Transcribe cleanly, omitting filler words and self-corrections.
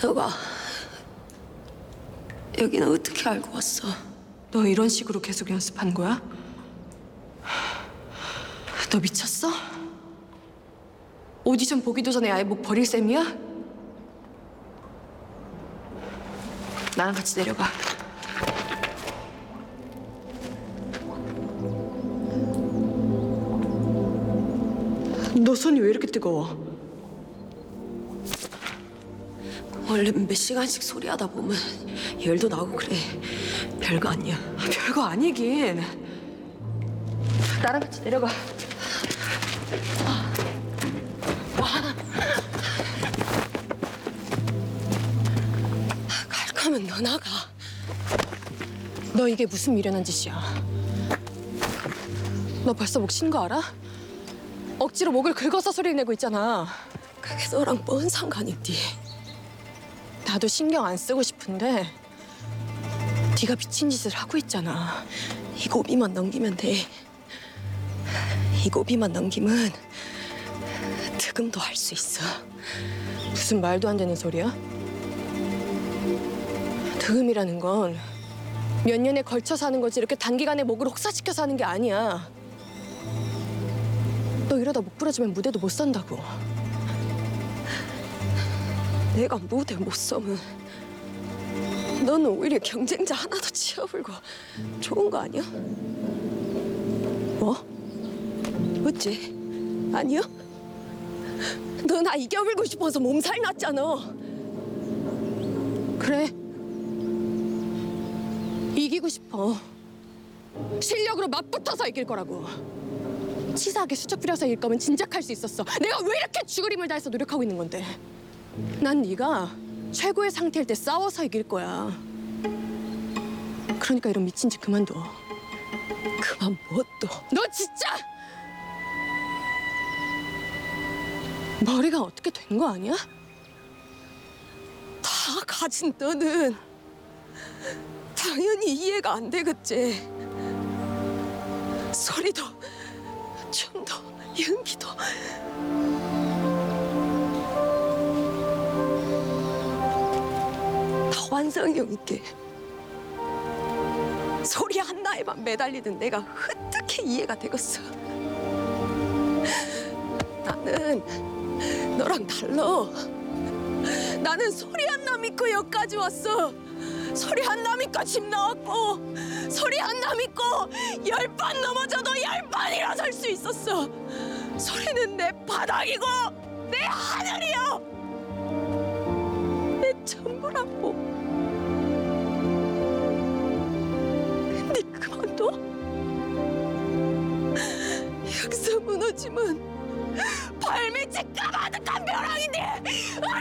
너가 여기는 어떻게 알고 왔어? 너 이런 식으로 계속 연습한 거야? 너 미쳤어? 오디션 보기도 전에 아예 목 버릴 셈이야? 나랑 같이 내려가. 너 손이 왜 이렇게 뜨거워? 원래 몇 시간씩 소리하다 보면 열도 나고 그래. 별거 아니야. 별거 아니긴. 나랑 같이 내려가. 갈 거면 너 나가. 너 이게 무슨 미련한 짓이야? 너 벌써 목 쉰 거 알아? 억지로 목을 긁어서 소리를 내고 있잖아. 그게 너랑 뭔 상관 있디? 나도 신경 안 쓰고 싶은데 네가 미친 짓을 하고 있잖아. 이 고비만 넘기면 돼. 이 고비만 넘기면 득음도 할 수 있어. 무슨 말도 안 되는 소리야? 득음이라는 건 몇 년에 걸쳐서 하는 거지 이렇게 단기간에 목을 혹사시켜서 하는 게 아니야. 너 이러다 목 부러지면 무대도 못 산다고. 내가 무대 못 서면 너는 오히려 경쟁자 하나도 치어불고 좋은 거 아니야? 뭐? 어찌? 아니야? 너 나 이겨불고 싶어서 몸살 났잖아. 그래. 이기고 싶어. 실력으로 맞붙어서 이길 거라고. 치사하게 수첩 부려서 이길 거면 진작 할 수 있었어. 내가 왜 이렇게 죽을 힘을 다해서 노력하고 있는 건데. 난 네가 최고의 상태일 때 싸워서 이길 거야. 그러니까 이런 미친 짓 그만둬. 그만 뭐 또? 너 진짜! 머리가 어떻게 된 거 아니야? 다 가진 너는 당연히 이해가 안 되겠지. 소리도, 춤도, 연기도 다 완성형 있게 소리 하나에만 매달리던 내가 어떻게 이해가 되겠어. 나는 너랑 달라. 나는 소리 하나 믿고 여기까지 왔어. 소리 하나 믿고 집 나왔고, 소리 하나 믿고 10번 넘어져도 10번 일어설 수 있었어. 소리는 내 바닥이고 내 하늘이야. 내 전부라고. 근데 그만둬? 여기서 무너지면 발밑이 까마득한 벼랑인데